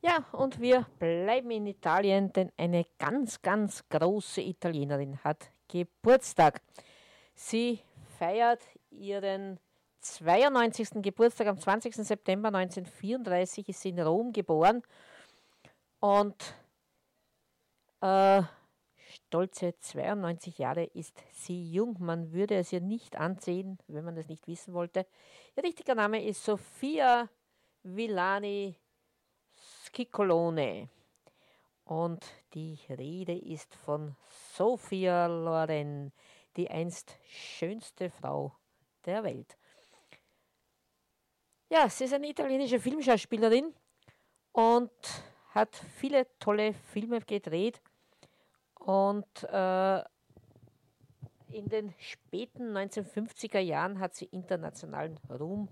Ja, und wir bleiben in Italien, denn eine ganz, ganz große Italienerin hat Geburtstag. Sie feiert ihren 92. Geburtstag am 20. September 1934, ist sie in Rom geboren und äh, stolze 92 Jahre ist sie jung. Man würde es ihr nicht ansehen, wenn man es nicht wissen wollte. Ihr richtiger Name ist Sofia Villani Schiccolone. Und die Rede ist von Sophia Loren, die einst schönste Frau der Welt. Ja, sie ist eine italienische Filmschauspielerin und hat viele tolle Filme gedreht. Und in den späten 1950er Jahren hat sie internationalen Ruhm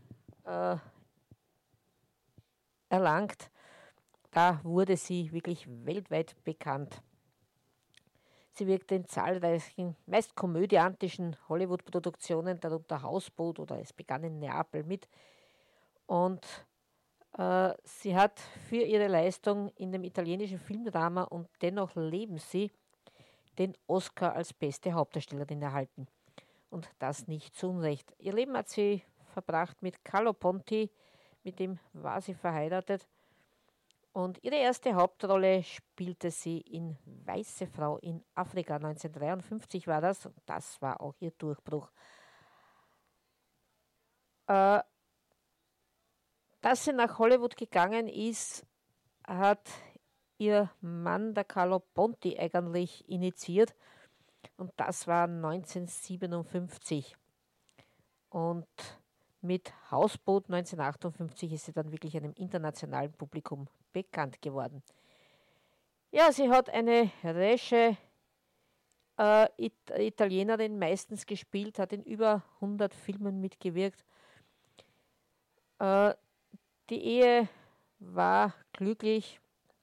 erlangt. Da wurde sie wirklich weltweit bekannt. Sie wirkte in zahlreichen, meist komödiantischen Hollywood-Produktionen, darunter Hausboot oder Es begann in Neapel mit. Und sie hat für ihre Leistung in dem italienischen Filmdrama Und dennoch leben sie den Oscar als beste Hauptdarstellerin erhalten. Und das nicht zu Unrecht. Ihr Leben hat sie verbracht mit Carlo Ponti, mit dem war sie verheiratet. Und ihre erste Hauptrolle spielte sie in Weiße Frau in Afrika. 1953 war das. Und das war auch ihr Durchbruch. Dass sie nach Hollywood gegangen ist, hat ihr Mann, der Carlo Ponti, eigentlich initiiert. Und das war 1957. Und mit Hausboot 1958 ist sie dann wirklich einem internationalen Publikum bekannt geworden. Ja, sie hat eine resche Italienerin meistens gespielt, hat in über 100 Filmen mitgewirkt. Die Ehe war glücklich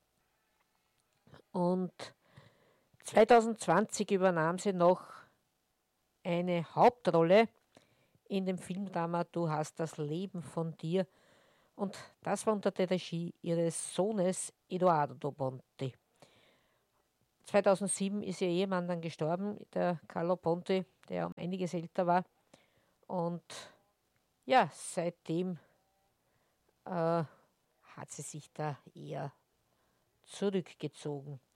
und 2020 übernahm sie noch eine Hauptrolle in dem Filmdrama Du hast das Leben von dir. Und das war unter der Regie ihres Sohnes Edoardo Ponti. 2007 ist ihr Ehemann dann gestorben, der Carlo Ponti, der um einiges älter war. Und ja, seitdem hat sie sich da eher zurückgezogen.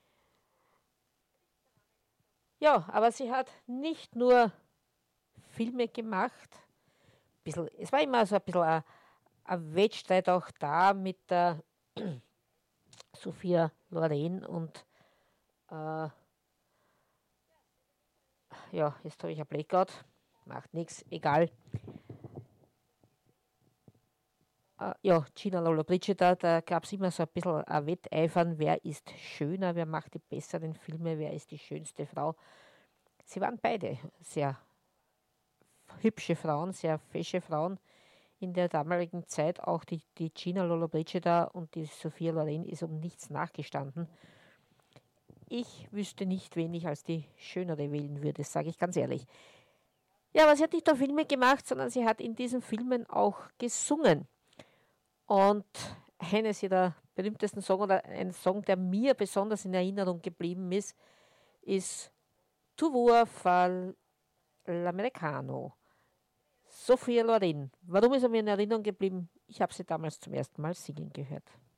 Ja, aber sie hat nicht nur Filme gemacht. Es war immer so ein bisschen ein Wettstreit auch da mit der Sophia Loren und ja, jetzt habe ich ein Blackout, macht nichts, egal. Ja, Gina Lollobrigida, da gab es immer so ein bisschen ein Wetteifern, wer ist schöner, wer macht die besseren Filme, wer ist die schönste Frau. Sie waren beide sehr hübsche Frauen, sehr fesche Frauen in der damaligen Zeit. Auch die Gina Lollobrigida und die Sophia Loren ist um nichts nachgestanden. Ich wüsste nicht, wen ich als die Schönere wählen würde, sage ich ganz ehrlich. Ja, aber sie hat nicht nur Filme gemacht, sondern sie hat in diesen Filmen auch gesungen. Und eines ihrer berühmtesten Songs, oder ein Song, der mir besonders in Erinnerung geblieben ist Tu vuoi far l'americano. Sophia Loren. Warum ist er mir in Erinnerung geblieben? Ich habe sie damals zum ersten Mal singen gehört.